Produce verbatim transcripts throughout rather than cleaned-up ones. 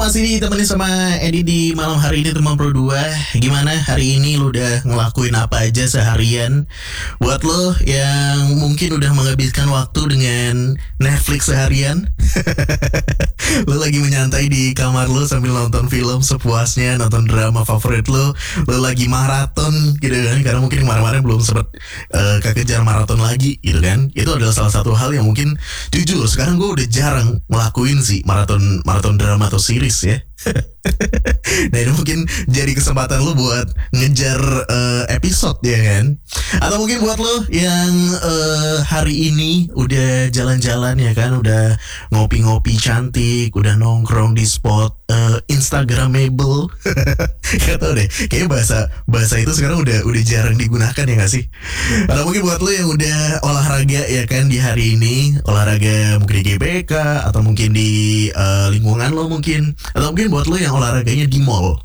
masih ditemani sama Edi di malam hari ini teman Pro dua. Gimana hari ini lu udah ngelakuin apa aja seharian? Buat lo yang mungkin udah menghabiskan waktu dengan Netflix seharian, lo lagi menyantai di kamar lo sambil nonton film sepuasnya, nonton drama favorit lo, lo lagi maraton gitu kan? Karena mungkin kemarin-kemarin belum sempat uh, kekejar maraton lagi gitu kan? Itu adalah salah satu hal yang mungkin jujur sekarang gue udah jarang ngelakuin sih maraton maraton drama atau series ya. Nah ini mungkin jadi kesempatan lo buat ngejar uh, episode ya kan. Atau mungkin buat lo yang uh, hari ini udah jalan-jalan ya kan, udah ngopi-ngopi cantik, udah nongkrong di spot uh, Instagramable. Gak tau deh, kayaknya bahasa bahasa itu sekarang udah udah jarang digunakan ya gak sih. Atau mungkin buat lo yang udah olahraga ya kan di hari ini, olahraga mungkin di G B K atau mungkin di uh, lingkungan lo mungkin, atau mungkin buat lo yang olahraganya di mall.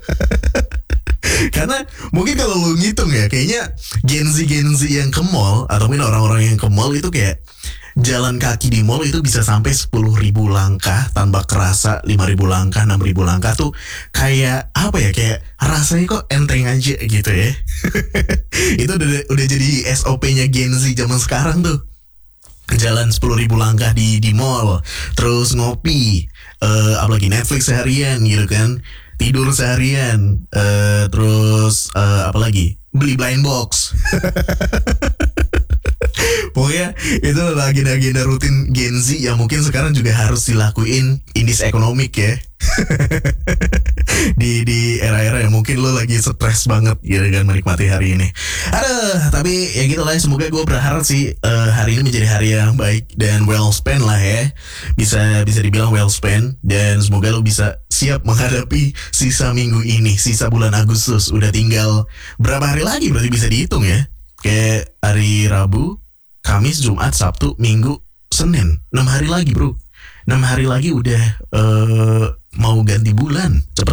Karena mungkin kalau lo ngitung ya, kayaknya Gen Z Gen Z yang ke mall atau mungkin orang-orang yang ke mall itu kayak jalan kaki di mall itu bisa sampai sepuluh ribu langkah tanpa kerasa, lima ribu langkah, enam ribu langkah tuh kayak apa ya, kayak rasanya kok enteng aja gitu ya. Itu udah, udah jadi S O P-nya Gen Z zaman sekarang tuh. Jalan sepuluh ribu langkah di di mall, terus ngopi, uh, apalagi Netflix seharian gitu kan, tidur seharian, uh, terus uh, apalagi beli blind box. Pokoknya itu adalah agenda-agenda rutin Gen Z yang mungkin sekarang juga harus dilakuin in this economic ya. di di era-era yang mungkin lo lagi stres banget gitu kan menikmati hari ini. Aduh, tapi ya gitu lah. Semoga gue berharap sih uh, hari ini menjadi hari yang baik dan well spent lah ya. Bisa bisa dibilang well spent, dan semoga lo bisa siap menghadapi sisa minggu ini, sisa bulan Agustus. Udah tinggal berapa hari lagi berarti bisa dihitung ya. Kayak hari Rabu, Kamis, Jumat, Sabtu, Minggu, Senin. enam hari lagi bro. enam hari lagi udah uh, mau ganti bulan. Cepet